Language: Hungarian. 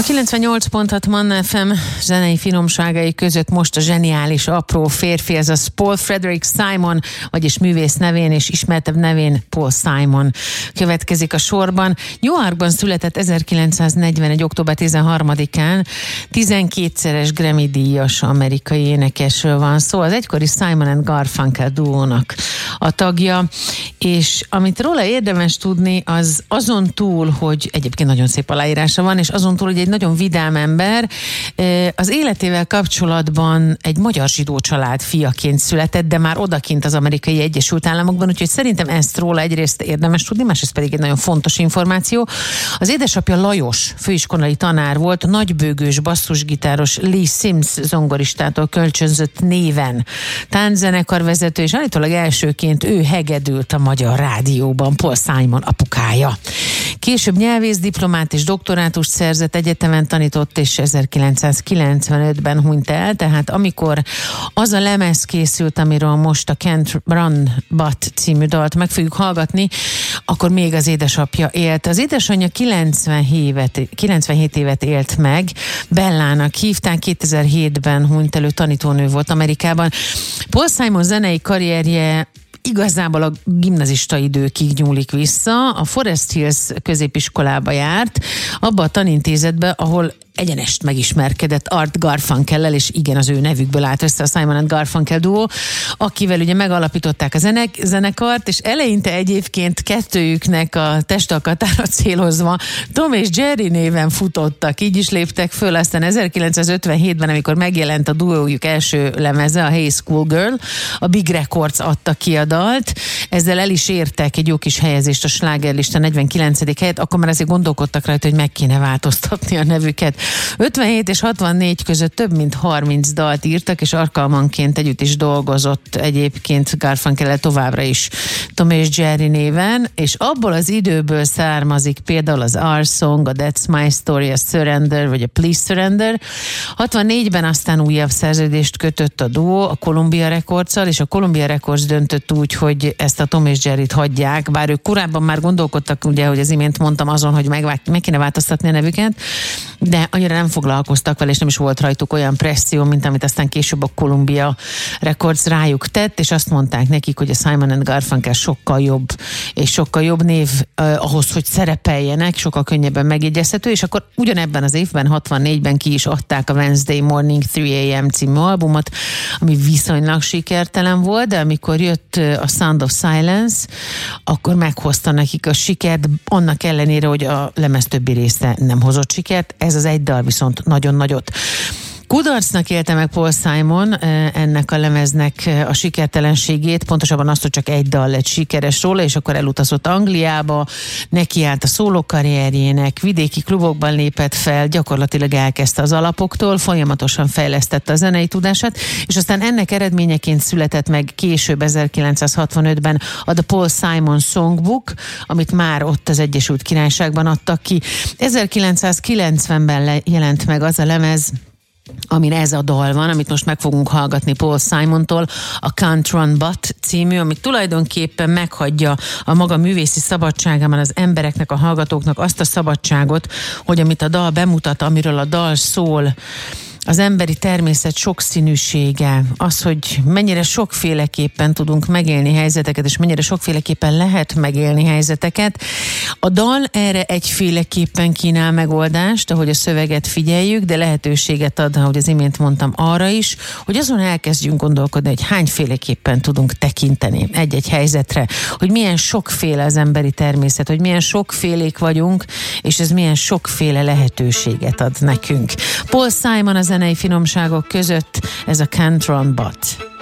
98.6 Manna FM zenei finomságai között most a zseniális apró férfi, ez a Paul Frederick Simon, vagyis művész nevén és ismertebb nevén Paul Simon következik a sorban. New Yorkban született 1941. október 13-án, 12-szeres Grammy-díjas amerikai énekesről van szó. Az egykori Simon and Garfunkel duónak a tagja, és amit róla érdemes tudni, az azon túl, hogy egyébként nagyon szép aláírása van, és azon túl, hogy egy nagyon vidám ember, az életével kapcsolatban egy magyar zsidó család fiaként született, de már odakint az Amerikai Egyesült Államokban, úgyhogy szerintem ezt róla egyrészt érdemes tudni, másrészt pedig egy nagyon fontos információ. Az édesapja Lajos főiskolai tanár volt, nagybőgős basszusgitáros Lee Sims zongoristától kölcsönzött néven tánczenekarvezető, és állítólag elsőként ő hegedült a Magyar Rádióban, Paul Simon apukája. Később nyelvészdiplomát és doktorátust szerzett, egyetemen tanított, és 1995-ben hunyt el, tehát amikor az a lemez készült, amiről most a Can't Run But című dalt meg fogjuk hallgatni, akkor még az édesapja élt. Az édesanyja 97 évet élt meg, Bellának hívták, 2007-ben hunyt elő, tanítónő volt Amerikában. Paul Simon zenei karrierje igazából a gimnazista időkig nyúlik vissza. A Forest Hills középiskolába járt, abba a tanintézetbe, ahol egyenest megismerkedett Art Garfunkellel, és igen, az ő nevükből állt össze a Simon and Garfunkel duó, akivel ugye megalapították a zenekart, és eleinte egyébként kettőjüknek a testalkatára célozva Tom és Jerry néven futottak, így is léptek föl, aztán 1957-ben, amikor megjelent a duójuk első lemeze, a Hey School Girl, a Big Records adta ki a dalt, ezzel el is értek egy jó kis helyezést a slágerlista 49. helyet, akkor már azért gondolkodtak rajta, hogy meg kéne változtatni a nevüket. 57 és 64 között több mint 30 dalt írtak, és alkalmanként együtt is dolgozott egyébként Garfunkellel továbbra is Tom és Jerry néven, és abból az időből származik például az Our Song, a That's My Story, a Surrender, vagy a Please Surrender. 64-ben aztán újabb szerződést kötött a duó a Columbia Records-szal, és a Columbia Records döntött úgy, hogy ezt a Tom és Jerryt hagyják, bár ők korábban már gondolkodtak, ugye, hogy az imént mondtam azon, hogy meg kéne változtatni a nevüket, de annyira nem foglalkoztak vele, és nem is volt rajtuk olyan presszió, mint amit aztán később a Columbia Records rájuk tett, és azt mondták nekik, hogy a Simon and Garfunkel sokkal jobb, és sokkal jobb név ahhoz, hogy szerepeljenek, sokkal könnyebben megjegyezhető, és akkor ugyanebben az évben, 64-ben ki is adták a Wednesday Morning 3 AM című albumot, ami viszonylag sikertelen volt, de amikor jött a Sound of Silence, akkor meghozta nekik a sikert, annak ellenére, hogy a lemez többi része nem hozott sikert, ez az egy dal viszont nagyon nagyot. Kudarcnak élte meg Paul Simon ennek a lemeznek a sikertelenségét, pontosabban azt, hogy csak egy dal lett sikeres róla, és akkor elutazott Angliába, nekiállt a szólókarrierjének, vidéki klubokban lépett fel, gyakorlatilag elkezdte az alapoktól, folyamatosan fejlesztette a zenei tudását, és aztán ennek eredményeként született meg később 1965-ben a The Paul Simon Songbook, amit már ott az Egyesült Királyságban adtak ki. 1990-ben jelent meg az a lemez, amin ez a dal van, amit most meg fogunk hallgatni Paul Simontól, a Can't Run But című, ami tulajdonképpen meghagyja a maga művészi szabadságában az embereknek, a hallgatóknak azt a szabadságot, hogy amit a dal bemutat, amiről a dal szól, az emberi természet sokszínűsége, az, hogy mennyire sokféleképpen tudunk megélni helyzeteket, és mennyire sokféleképpen lehet megélni helyzeteket. A dal erre egyféleképpen kínál megoldást, ahogy a szöveget figyeljük, de lehetőséget ad, ahogy az imént mondtam, arra is, hogy azon elkezdjünk gondolkodni, hogy hányféleképpen tudunk tekinteni egy-egy helyzetre, hogy milyen sokféle az emberi természet, hogy milyen sokfélék vagyunk, és ez milyen sokféle lehetőséget ad nekünk. Paul Simon az zenei finomságok között, ez a Can't Run But.